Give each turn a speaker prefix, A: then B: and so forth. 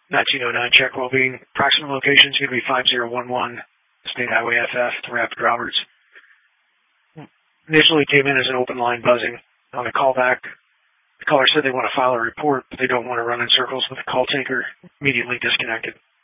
A: 1909 check well-being. Approximate location is going to be 5011 State Highway FF to Rapid Roberts. Initially came in as an open line buzzing. On the callback, the caller said they want to file a report, but they don't want to run in circles with the call taker. Immediately disconnected.